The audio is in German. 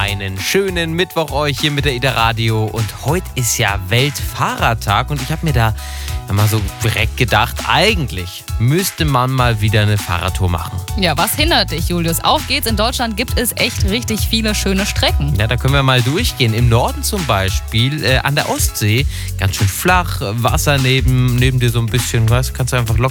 Einen schönen Mittwoch euch hier mit der Ida Radio. Und heute ist ja Weltfahrradtag und ich habe mir da mal so direkt gedacht, eigentlich müsste man mal wieder eine Fahrradtour machen. Ja, was hindert dich, Julius? Auf geht's. In Deutschland gibt es echt richtig viele schöne Strecken. Ja, da können wir mal durchgehen. Im Norden zum Beispiel, an der Ostsee, ganz schön flach, Wasser neben dir so ein bisschen, kannst du einfach locker